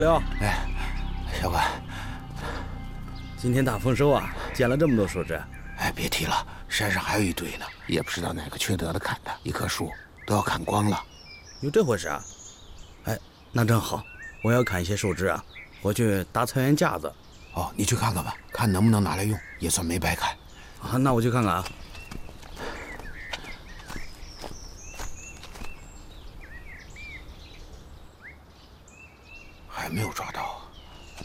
刘， 哎，小关， 今天大丰收啊，捡了这么多树枝。 哎，别提了，山上还有一堆呢，也不知道哪个缺德的砍的，一棵树都要砍光了。 有这回事啊？哎，那正好，我要砍一些树枝啊，回去搭菜园架子。 哦，你去看看吧，看能不能拿来用，也算没白砍。 啊，那我去看看啊。 还没有抓到。